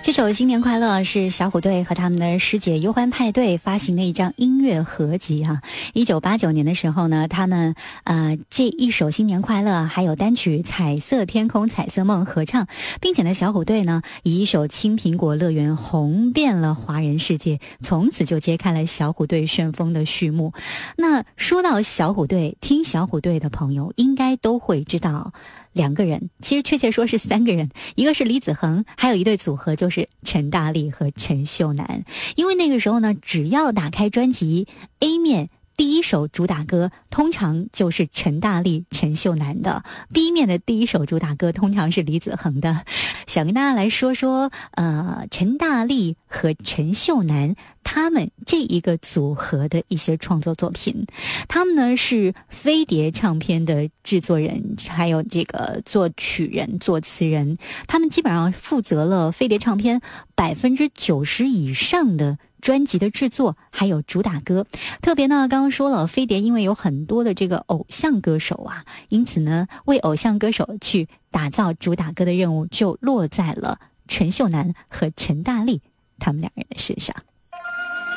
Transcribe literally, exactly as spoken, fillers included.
这首《新年快乐》是小虎队和他们的师姐忧欢派对发行的一张音乐合集啊。一九八九年的时候呢，他们呃这一首《新年快乐》还有单曲《彩色天空彩色梦》合唱，并且呢，小虎队呢以一首《青苹果乐园》红遍了华人世界，从此就揭开了小虎队旋风的序幕。那说到小虎队，听小虎队的朋友应该都会知道两个人，其实确切说是三个人，一个是李子恒，还有一对组合就是陈大力和陈秀楠。因为那个时候呢，只要打开专辑 A 面，第一首主打歌通常就是陈大力、陈秀楠的， B 面的第一首主打歌通常是李子恒的。想跟大家来说说呃，陈大力和陈秀楠他们这一个组合的一些创作作品。他们呢是飞碟唱片的制作人，还有这个作曲人、作词人，他们基本上负责了飞碟唱片百分之九十以上的专辑的制作，还有主打歌。特别呢，刚刚说了，飞碟因为有很多的这个偶像歌手啊，因此呢，为偶像歌手去打造主打歌的任务就落在了陈秀楠和陈大力他们两人的身上。